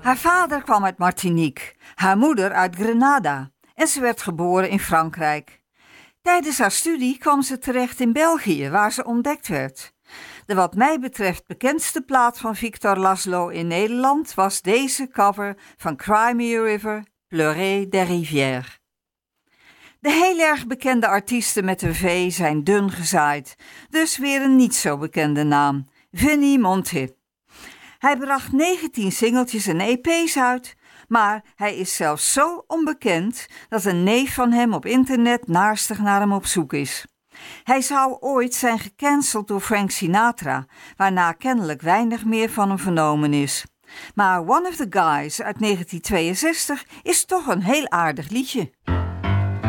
Haar vader kwam uit Martinique, haar moeder uit Grenada en ze werd geboren in Frankrijk. Tijdens haar studie kwam ze terecht in België, waar ze ontdekt werd. De wat mij betreft bekendste plaat van Victor Laszlo in Nederland was deze cover van Cry Me a River, Pleurer des Rivières. De heel erg bekende artiesten met een V zijn dun gezaaid, dus weer een niet zo bekende naam, Vinnie Monté. Hij bracht 19 singeltjes en EP's uit, maar hij is zelfs zo onbekend dat een neef van hem op internet naarstig naar hem op zoek is. Hij zou ooit zijn gecanceld door Frank Sinatra, waarna kennelijk weinig meer van hem vernomen is. Maar One of the Guys uit 1962 is toch een heel aardig liedje.